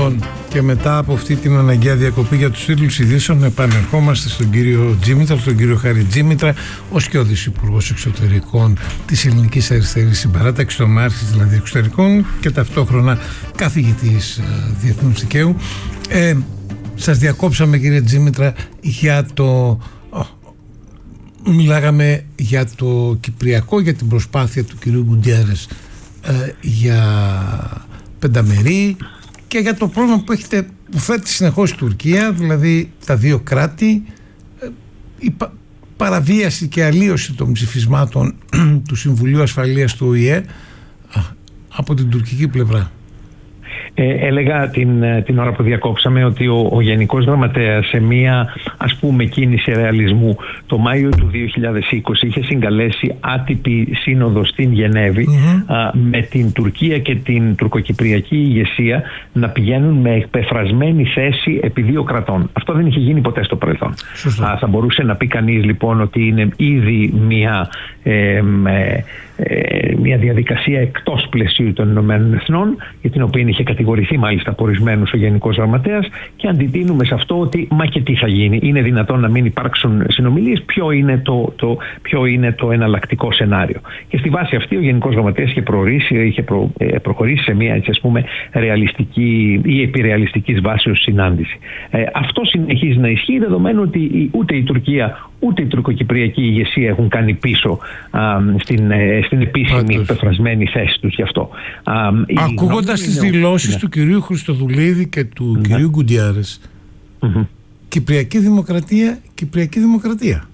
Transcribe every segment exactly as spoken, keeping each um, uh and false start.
Λοιπόν, και μετά από αυτή την αναγκαία διακοπή για τους τίτλους ειδήσεων, επανερχόμαστε στον κύριο Τζίμητρα, στον κύριο Χάρη Τζίμητρα, ο σκιώδης Υπουργός Εξωτερικών της Ελληνικής Αριστερής Συμπαράταξης, το ΜΑΡХΙΣ δηλαδή εξωτερικών, και ταυτόχρονα καθηγητής διεθνούς δικαίου. Ε, σας διακόψαμε, κύριε Τζίμητρα, για το... Μιλάγαμε για το Κυπριακό, για την προσπάθεια του κυρίου Γκουντιέρες ε, για πενταμερή και για το πρόβλημα που έχετε, που φέρει συνεχώς η Τουρκία, δηλαδή τα δύο κράτη, ε, η πα, παραβίαση και αλλίωση των ψηφισμάτων του Συμβουλίου Ασφαλείας του Ο Η Ε α, από την τουρκική πλευρά. Ε, έλεγα την, την ώρα που διακόψαμε ότι ο, ο Γενικός Γραμματέας σε μία, ας πούμε, κίνηση ρεαλισμού το Μάιο του δύο χιλιάδες είκοσι είχε συγκαλέσει άτυπη σύνοδο στην Γενέβη mm-hmm. α, με την Τουρκία και την τουρκοκυπριακή ηγεσία να πηγαίνουν με εκπεφρασμένη θέση επί δύο κρατών. Αυτό δεν είχε γίνει ποτέ στο παρελθόν. Α, θα μπορούσε να πει κανείς λοιπόν ότι είναι ήδη μία ε, με, ε, μια διαδικασία εκτός πλαισίου των Ηνωμένων Εθνών, για την οποία είχε κατηγορηθεί μάλιστα από ορισμένους ο Γενικός Γραμματέας, και αντιτείνουμε σε αυτό ότι μα και τι θα γίνει, είναι δυνατόν να μην υπάρξουν συνομιλίες, ποιο είναι το, το, ποιο είναι το εναλλακτικό σενάριο. Και στη βάση αυτή ο Γενικός Γραμματέας είχε, είχε προ, ε, προχωρήσει σε μια, έτσι, ας πούμε, ρεαλιστική ή επιρεαλιστικής βάσεως συνάντηση. Ε, αυτό συνεχίζει να ισχύει, δεδομένου ότι ούτε η Τουρκία ούτε η τουρκοκυπριακή ηγεσία έχουν κάνει πίσω α, στην, ε, στην επίσημη πεφρασμένη θέση τους γι' αυτό. Α, Ακούγοντας τις είναι... δηλώσεις ναι. του κυρίου Χριστοδουλίδη και του ναι. κυρίου Γκουντιέρες, mm-hmm. Κυπριακή Δημοκρατία, Κυπριακή Δημοκρατία.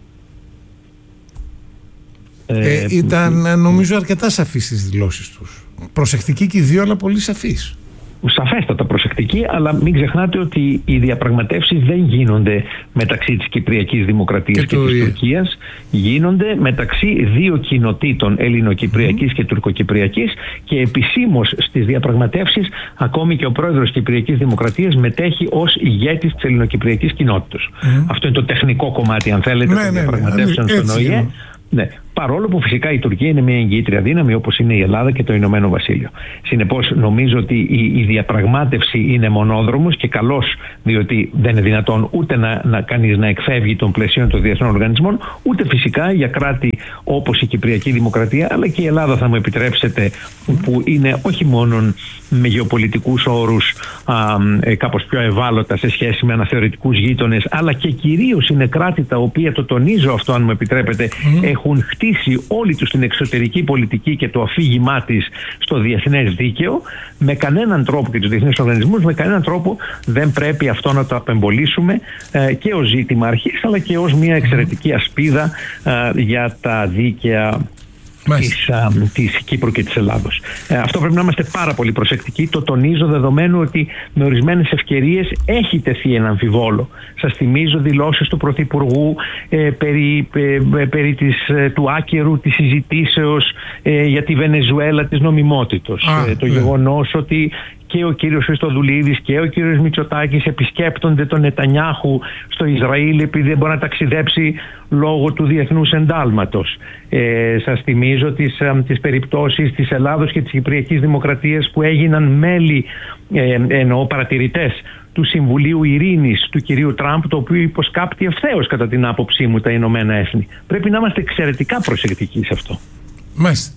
Ε, ε, ήταν νομίζω αρκετά σαφείς στις δηλώσεις τους. Προσεκτικοί και οι δύο, αλλά πολύ σαφείς. Σαφέστατα προσεκτική, αλλά μην ξεχνάτε ότι οι διαπραγματεύσεις δεν γίνονται μεταξύ της Κυπριακής Δημοκρατίας και, και της Τουρκίας, γίνονται μεταξύ δύο κοινοτήτων, Ελληνοκυπριακής mm. και Τουρκοκυπριακής, και επισήμως στις διαπραγματεύσεις ακόμη και ο πρόεδρος της Κυπριακής Δημοκρατίας μετέχει ως ηγέτης της Ελληνοκυπριακής κοινότητας. Mm. Αυτό είναι το τεχνικό κομμάτι, αν θέλετε, ναι, των ναι, διαπραγματεύσεων ναι, ναι, στον Ο Η Ε. Ναι. Παρόλο που φυσικά η Τουρκία είναι μια εγγυήτρια δύναμη, όπως είναι η Ελλάδα και το Ηνωμένο Βασίλειο. Συνεπώς, νομίζω ότι η, η διαπραγμάτευση είναι μονόδρομος, και καλώς, διότι δεν είναι δυνατόν ούτε να, να κανείς να εκφεύγει των πλαισίων των διεθνών οργανισμών, ούτε φυσικά για κράτη όπως η Κυπριακή Δημοκρατία, αλλά και η Ελλάδα, θα μου επιτρέψετε, που είναι όχι μόνο με γεωπολιτικούς όρους α, ε, κάπως πιο ευάλωτα σε σχέση με αναθεωρητικούς γείτονες, αλλά και κυρίως είναι κράτη τα οποία, το τονίζω αυτό αν μου επιτρέπετε, mm. έχουν χτίσει όλη τους την εξωτερική πολιτική και το αφήγημά της στο διεθνές δίκαιο, με κανέναν τρόπο, και τους διεθνείς οργανισμούς, με κανέναν τρόπο δεν πρέπει αυτό να το απεμπολίσουμε ε, και ως ζήτημα αρχής, αλλά και ως μια εξαιρετική ασπίδα ε, για τα δίκαια της, α, της Κύπρου και της Ελλάδος. Ε, αυτό πρέπει να είμαστε πάρα πολύ προσεκτικοί. Το τονίζω, δεδομένου ότι με ορισμένες ευκαιρίες έχει τεθεί ένα αμφιβόλο. Σας θυμίζω δηλώσεις του Πρωθυπουργού ε, περί, ε, περί της, ε, του άκερου της συζητήσεως ε, για τη Βενεζουέλα της νομιμότητος. Α, ε, το ναι. γεγονός ότι και ο κύριος Χριστοδουλίδης και ο κύριος Μητσοτάκης επισκέπτονται τον Νετανιάχου στο Ισραήλ επειδή δεν μπορεί να ταξιδέψει λόγω του διεθνούς εντάλματος. Ε, σας θυμίζω τις, τις περιπτώσεις της Ελλάδος και της Κυπριακής Δημοκρατίας που έγιναν μέλη, ε, εννοώ παρατηρητές, του Συμβουλίου Ειρήνης του κυρίου Τραμπ, το οποίο υποσκάπτει ευθέως κατά την άποψή μου τα Ηνωμένα Έθνη. Πρέπει να είμαστε εξαιρετικά προσεκτικοί σε αυτό. Μάλιστα.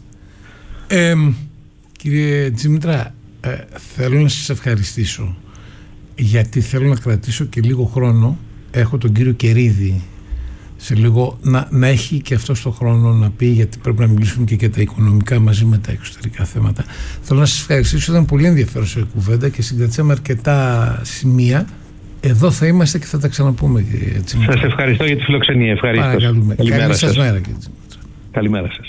Ε, κύριε Τζίμητρα, Ε, θέλω να σας ευχαριστήσω, γιατί θέλω να κρατήσω και λίγο χρόνο. Έχω τον κύριο Κερίδη σε λίγο να, να έχει και αυτό το χρόνο να πει, γιατί πρέπει να μιλήσουμε και για τα οικονομικά μαζί με τα εξωτερικά θέματα. Θέλω να σας ευχαριστήσω, ήταν πολύ ενδιαφέρουσα η κουβέντα και συγκρατήσαμε αρκετά σημεία. Εδώ θα είμαστε και θα τα ξαναπούμε, κύριε Τζίμητρα. Σας ευχαριστώ για τη φιλοξενία. Ευχαριστώ. Παρακαλούμε. Καλή σας μέρα, κύριε Τζίμητρα. Καλημέρα σας.